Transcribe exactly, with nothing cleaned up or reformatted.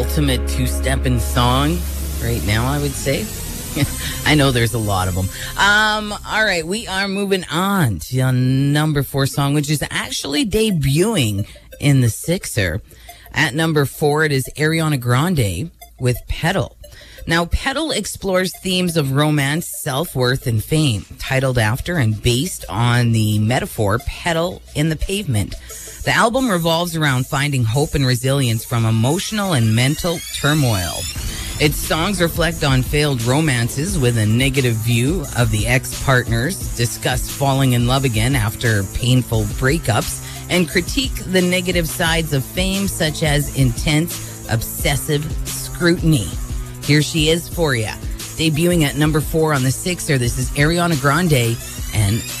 ultimate two-stepping song right now, I would say. I know there's a lot of them. Um, all right, we are moving on to a number four song, which is actually debuting in the Sixer. At number four, it is Ariana Grande with Petal. Now, Petal explores themes of romance, self-worth, and fame, titled after and based on the metaphor Pedal in the Pavement. The album revolves around finding hope and resilience from emotional and mental turmoil. Its songs reflect on failed romances with a negative view of the ex-partners, discuss falling in love again after painful breakups, and critique the negative sides of fame, such as intense, obsessive scrutiny. Here she is for you. Debuting at number four on the Sixer, this is Ariana Grande and